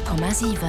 100,7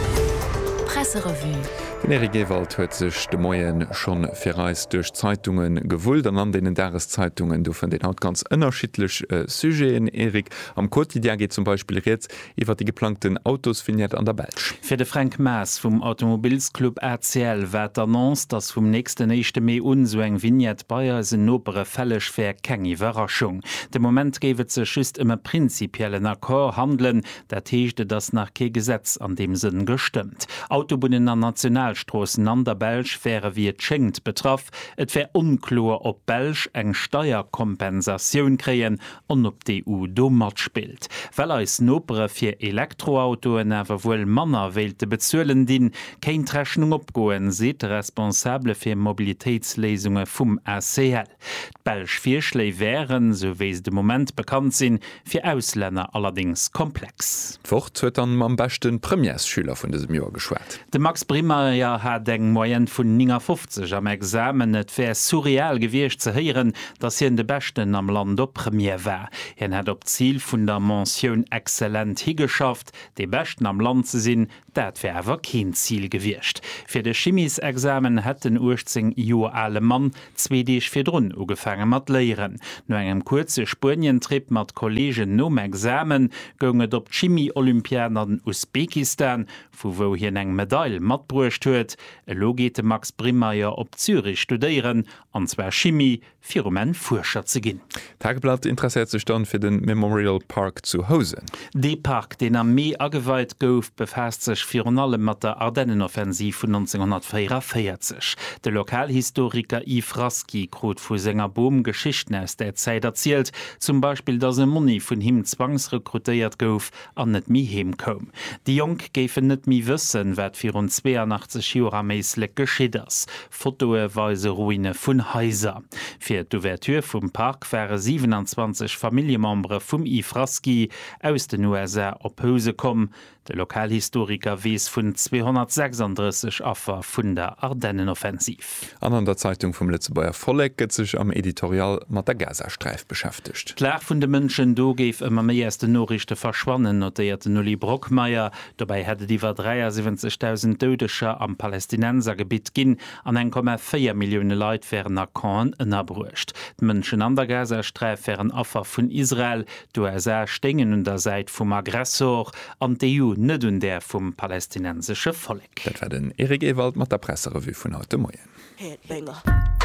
Presserevue. Den Erik Ewald huet sech de Moien schon firreist durch Zeitungen gewollt, an denen Jahreszeitungen du von den haut ganz unterschiedlich Sujeten. Erik, am Quotidien geht zum Beispiel jetzt iwwer die geplanten Autos vignet an der Belsch. Für de Frank Maas vom Automobilsclub RCL wird annonce, dass vom nächsten 1. Mai so eng Vignet Bayer se nobere fällig fir keng Überraschung. De Moment gebe ze schüst immer prinzipiellen Akkor handeln, der techte das nach ke Gesetz an dem Sinn gestimmt. Autobunnen an Nationalstraßen an der Belsch wäre wie schenkt betraff, et wär unklar ob Belsch eng Steuerkompensation kreen und ob die EU domat spielt. Weil als nopere fir Elektroautoen awer wohl Manner wählte bezuelen din, kein Rechnung opgoen, seht responsable fir Mobilitätslesungen vum RCL. Belsch Vierschlei wären, so wie es de Moment bekannt sinn, fir Ausländer allerdings komplex. Fort huet an am besten Premiersschüler vun diesem Jahr geschwert. De Max Brimayer hat eng Moyen vun 59 am Examen, et wär surreal gewircht ze heieren, dass hi de besten am Land op Premier war. Hi hat op Ziel vun der Mention exzellent higeschafft, de besten am Land ze sinn, dat wär awer kein Ziel gewircht. Fir de Chemisexamen het den urzing Jo alle Mann 2Dch firrun ugefangen mat leieren. No engem kurze Spurientrip mat Kollegen nom Examen gonget op Chemie-Olympiaden an Usbekistan, wo hi eng Medaille mat bruecht huet, logete Max Brimayer op Zürich studieren, anzwer Chemie fir en Forscher ze ginn. Tageblatt interessiert sich dann fir den Memorial Park zu Hause. De Park, den am Mai aweit gouf, befasst sech fir allem mat der Ardennenoffensiv vun 1944. De Lokalhistoriker Yves Rasky krut vu Sänger Boom Geschichten aus der Zeit erzielt, zum Beispiel dass se Moni vun him zwangsrekrutéiert gouf an net mi hem kom. Die Jung géfen net mi wëssen, wat 82 Jora meisleg geschieders. Fotoeweise Ruine vun Häiser. Fir d'Ouverture vum Park wäre 27 Familiemembre vum Yves Rasky aus den USA op Hose kom. De Lokalhistoriker wies vun 236 Affer vun der Ardennenoffensiv. An der Zeitung vom Lützebauer Volk gëtt sich am Editorial mat der Gazastreif beschäftigt. Klar vun de Mënschen do géif ëmmer méi erste Norrichte verschwannen, notierte Nulli Brockmeier. Dabei hätte diewer 73.000 Dodescher am Palästinensergebiet ginn, an 1,4 Millioune Leiit wären a Kan ënnerbruecht. D'Mënschen an der Gazastreif wären Affer vun Israel, do stengen un der Seit vum Aggressor, an d' EU net un der vum palästinensesche Volk. Dat war den Erik Ewald mat der Presserevue vun heute Moien.